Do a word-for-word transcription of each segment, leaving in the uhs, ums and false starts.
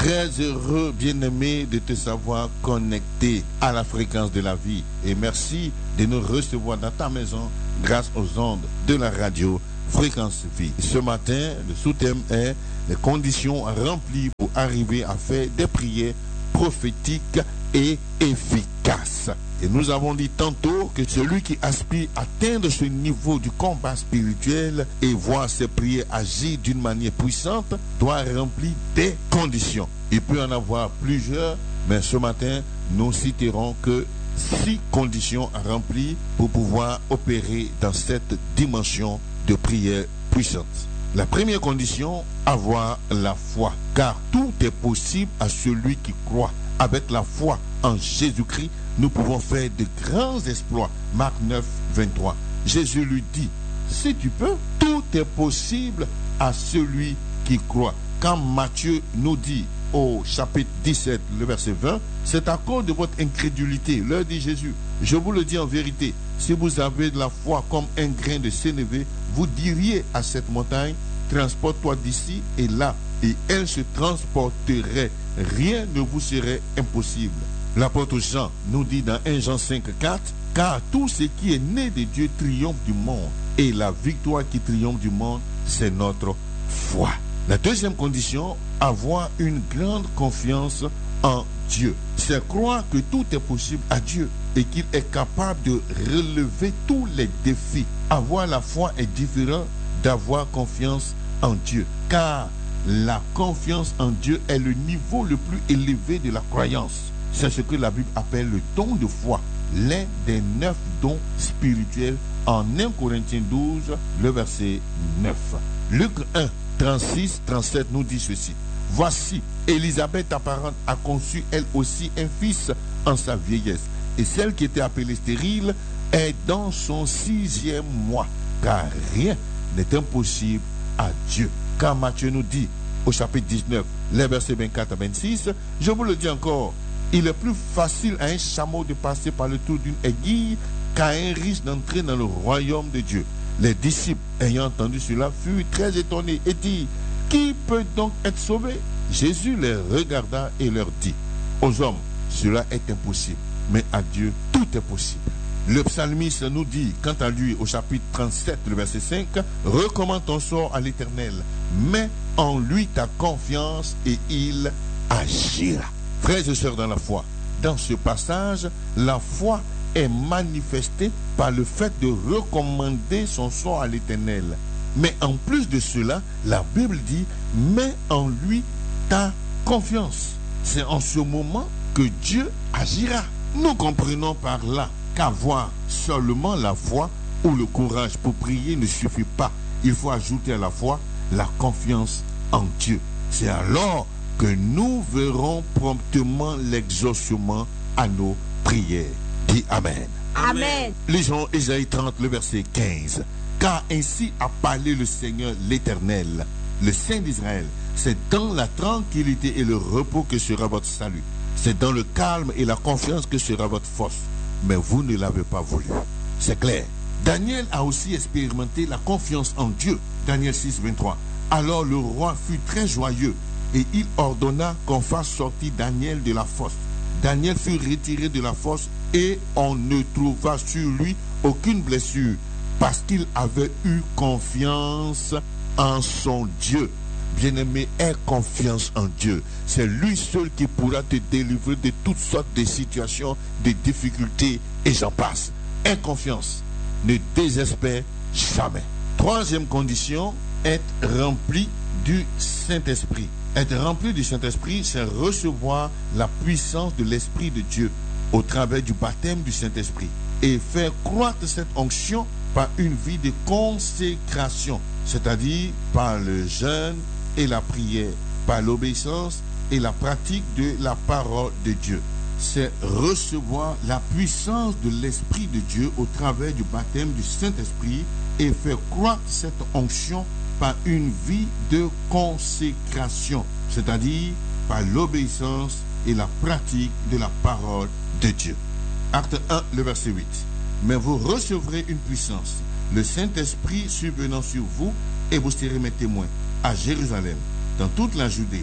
Très heureux, bien-aimé, de te savoir connecté à la fréquence de la vie. Et merci de nous recevoir dans ta maison grâce aux ondes de la radio Fréquence Vie. Ce matin, le sous-thème est les conditions remplies pour arriver à faire des prières prophétiques et efficaces. Et nous avons dit tantôt que celui qui aspire à atteindre ce niveau du combat spirituel et voir ses prières agir d'une manière puissante doit remplir des conditions. Il peut en avoir plusieurs, mais ce matin, nous citerons que six conditions remplies pour pouvoir opérer dans cette dimension de prière puissante. La première condition, avoir la foi, car tout est possible à celui qui croit. Avec la foi en Jésus-Christ, nous pouvons faire de grands exploits. Marc neuf, vingt-trois. Jésus lui dit, si tu peux, tout est possible à celui qui croit. Quand Matthieu nous dit au chapitre dix-sept, le verset vingt, c'est à cause de votre incrédulité, leur dit Jésus. Je vous le dis en vérité, si vous avez de la foi comme un grain de sénévé, vous diriez à cette montagne, transporte-toi d'ici et là, et elle se transporterait. Rien ne vous serait impossible. L'apôtre Jean nous dit dans un Jean cinq, quatre, car tout ce qui est né de Dieu triomphe du monde, et la victoire qui triomphe du monde, c'est notre foi. La deuxième condition, avoir une grande confiance en Dieu. C'est croire que tout est possible à Dieu et qu'il est capable de relever tous les défis. Avoir la foi est différent d'avoir confiance en Dieu, car la confiance en Dieu est le niveau le plus élevé de la croyance. C'est ce que la Bible appelle le don de foi, l'un des neuf dons spirituels en un Corinthiens douze, le verset neuf. Luc un, trente-six, trente-sept nous dit ceci. Voici, Élisabeth ta parente a conçu elle aussi un fils en sa vieillesse, et celle qui était appelée stérile est dans son sixième mois, car rien n'est impossible à Dieu. Quand Matthieu nous dit au chapitre dix-neuf, les versets vingt-quatre à vingt-six, je vous le dis encore, il est plus facile à un chameau de passer par le trou d'une aiguille qu'à un riche d'entrer dans le royaume de Dieu. Les disciples, ayant entendu cela, furent très étonnés et dirent, qui peut donc être sauvé? Jésus les regarda et leur dit, aux hommes, cela est impossible, mais à Dieu, tout est possible. Le psalmiste nous dit, quant à lui, au chapitre trente-sept, le verset cinq, recommande ton sort à l'Éternel, mets en lui ta confiance et il agira. Frères et sœurs dans la foi, dans ce passage, la foi est manifestée par le fait de recommander son sort à l'Éternel. Mais en plus de cela, la Bible dit, mets en lui ta confiance. C'est en ce moment que Dieu agira. Nous comprenons par là qu'avoir seulement la foi ou le courage pour prier ne suffit pas. Il faut ajouter à la foi la confiance en Dieu. C'est alors que nous verrons promptement l'exaucement à nos prières. Dis Amen. Amen. Lisons Ésaïe trente, le verset quinze. Car ainsi a parlé le Seigneur l'Éternel, le Saint d'Israël. C'est dans la tranquillité et le repos que sera votre salut. C'est dans le calme et la confiance que sera votre force. Mais vous ne l'avez pas voulu. C'est clair. Daniel a aussi expérimenté la confiance en Dieu. Daniel six, vingt-trois. Alors le roi fut très joyeux et il ordonna qu'on fasse sortir Daniel de la fosse. Daniel fut retiré de la fosse et on ne trouva sur lui aucune blessure parce qu'il avait eu confiance en son Dieu. Bien-aimé, aie confiance en Dieu. C'est lui seul qui pourra te délivrer de toutes sortes de situations, de difficultés, et j'en passe. Aie confiance. Ne désespère jamais. Troisième condition, être rempli du Saint-Esprit. Être rempli du Saint-Esprit, c'est recevoir la puissance de l'Esprit de Dieu au travers du baptême du Saint-Esprit et faire croître cette onction par une vie de consécration, c'est-à-dire par le jeûne et la prière, par l'obéissance et la pratique de la parole de Dieu. C'est recevoir la puissance de l'Esprit de Dieu au travers du baptême du Saint-Esprit et faire croître cette onction par une vie de consécration, c'est-à-dire par l'obéissance et la pratique de la parole de Dieu. Acte un, le verset huit. Mais vous recevrez une puissance, le Saint-Esprit survenant sur vous, et vous serez mes témoins à Jérusalem, dans toute la Judée,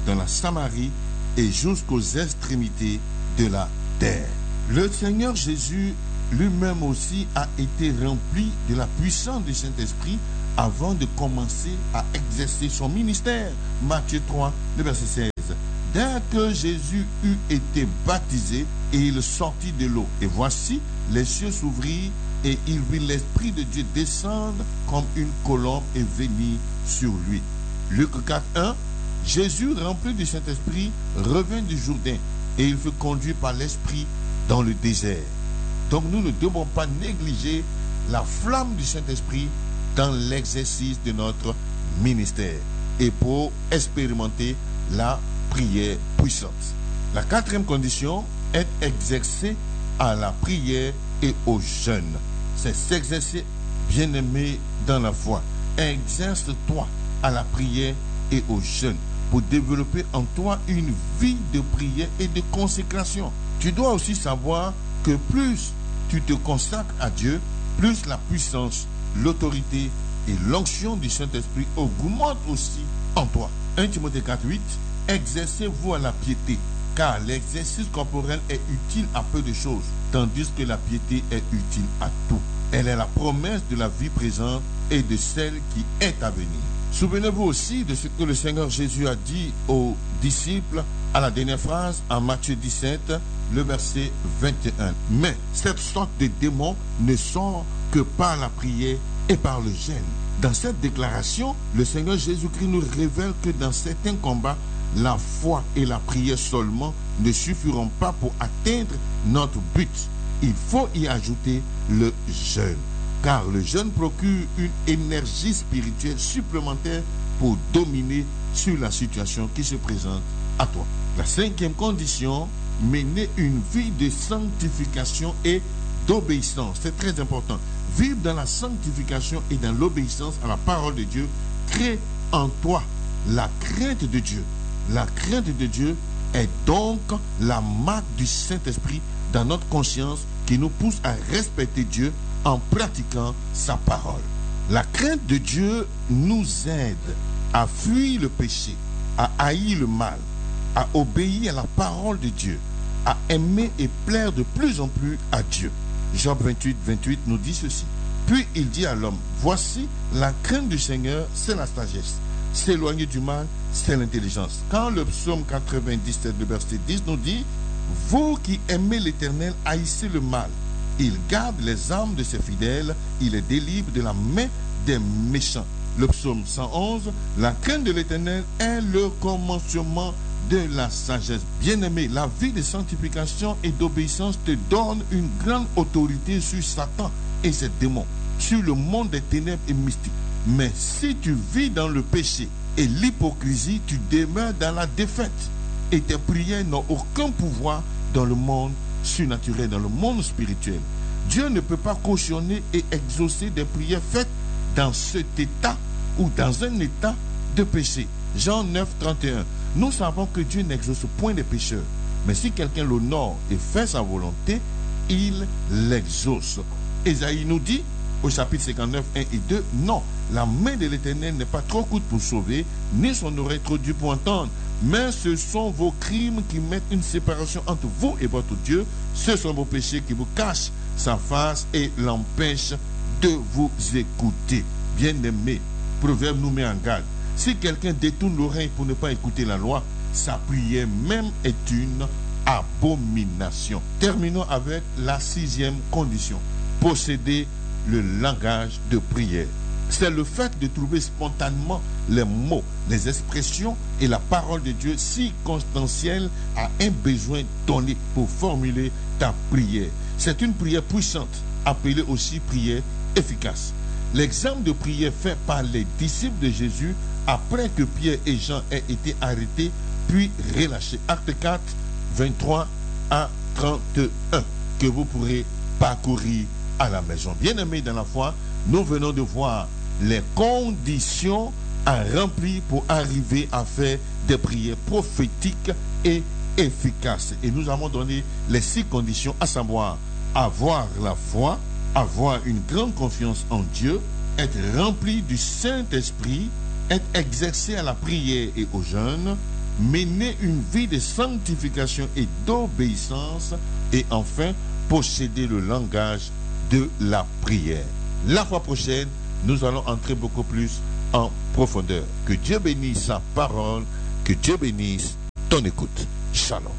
dans la Samarie et jusqu'aux extrémités de la terre. Le Seigneur Jésus lui-même aussi a été rempli de la puissance du Saint-Esprit avant de commencer à exercer son ministère. Matthieu trois, le verset seize. Dès que Jésus eut été baptisé, et il sortit de l'eau. Et voici, les cieux s'ouvrirent, et il vit l'Esprit de Dieu descendre comme une colombe et venir sur lui. Luc quatre, un. Jésus, rempli du Saint-Esprit, revint du Jourdain, et il fut conduit par l'Esprit dans le désert. Donc nous ne devons pas négliger la flamme du Saint-Esprit dans l'exercice de notre ministère et pour expérimenter la prière puissante. La quatrième condition est exercer à la prière et au jeûne. C'est s'exercer, bien-aimé dans la foi. Exerce-toi à la prière et au jeûne pour développer en toi une vie de prière et de consécration. Tu dois aussi savoir que plus tu te consacres à Dieu, plus la puissance, l'autorité et l'onction du Saint-Esprit augmentent aussi en toi. un Timothée quatre, huit. Exercez-vous à la piété, car l'exercice corporel est utile à peu de choses, tandis que la piété est utile à tout. Elle est la promesse de la vie présente et de celle qui est à venir. Souvenez-vous aussi de ce que le Seigneur Jésus a dit aux disciples à la dernière phrase en Matthieu dix-sept, le verset vingt et un. Mais cette sorte de démon ne sort que par la prière et par le jeûne. Dans cette déclaration, le Seigneur Jésus-Christ nous révèle que dans certains combats, la foi et la prière seulement ne suffiront pas pour atteindre notre but. Il faut y ajouter le jeûne, car le jeûne procure une énergie spirituelle supplémentaire pour dominer sur la situation qui se présente à toi. La cinquième condition, mener une vie de sanctification et d'obéissance. C'est très important. Vivre dans la sanctification et dans l'obéissance à la parole de Dieu crée en toi la crainte de Dieu. La crainte de Dieu est donc la marque du Saint-Esprit dans notre conscience qui nous pousse à respecter Dieu en pratiquant sa parole. La crainte de Dieu nous aide à fuir le péché, à haïr le mal, à obéir à la parole de Dieu, à aimer et plaire de plus en plus à Dieu. Job vingt-huit, vingt-huit nous dit ceci. Puis il dit à l'homme, voici la crainte du Seigneur, c'est la sagesse. S'éloigner du mal, c'est l'intelligence. Quand le psaume quatre-vingt-dix-sept, le verset dix nous dit, vous qui aimez l'Éternel, haïssez le mal. Il garde les âmes de ses fidèles, il les délivre de la main des méchants. Le psaume cent onze, la crainte de l'Éternel est le commencement de la sagesse. Bien-aimé, la vie de sanctification et d'obéissance te donne une grande autorité sur Satan et ses démons, sur le monde des ténèbres et mystiques. Mais si tu vis dans le péché et l'hypocrisie, tu demeures dans la défaite. Et tes prières n'ont aucun pouvoir dans le monde surnaturel, dans le monde spirituel. Dieu ne peut pas cautionner et exaucer des prières faites dans cet état ou dans un état de péché. Jean neuf, trente et un. Nous savons que Dieu n'exauce point les pécheurs. Mais si quelqu'un l'honore et fait sa volonté, il l'exauce. Ésaïe nous dit, au chapitre cinquante-neuf, un et deux, non, la main de l'Éternel n'est pas trop courte pour sauver, ni son oreille trop dure pour entendre. Mais ce sont vos crimes qui mettent une séparation entre vous et votre Dieu. Ce sont vos péchés qui vous cachent sa face et l'empêchent de vous écouter. Bien-aimé, Proverbe nous met en garde. Si quelqu'un détourne l'oreille pour ne pas écouter la loi, sa prière même est une abomination. Terminons avec la sixième condition. Posséder le langage de prière. C'est le fait de trouver spontanément les mots, les expressions et la parole de Dieu circonstancielle à un besoin donné pour formuler ta prière. C'est une prière puissante, appelée aussi prière efficace. L'exemple de prière fait par les disciples de Jésus après que Pierre et Jean aient été arrêtés puis relâchés. Acte quatre, vingt-trois à trente et un, que vous pourrez parcourir à la maison. Bien-aimés dans la foi, nous venons de voir les conditions à remplir pour arriver à faire des prières prophétiques et efficaces. Et nous avons donné les six conditions, à savoir avoir la foi, avoir une grande confiance en Dieu, être rempli du Saint-Esprit, être exercé à la prière et au jeûne, mener une vie de sanctification et d'obéissance, et enfin posséder le langage de la prière. La fois prochaine, nous allons entrer beaucoup plus en profondeur. Que Dieu bénisse sa parole, que Dieu bénisse ton écoute. Shalom.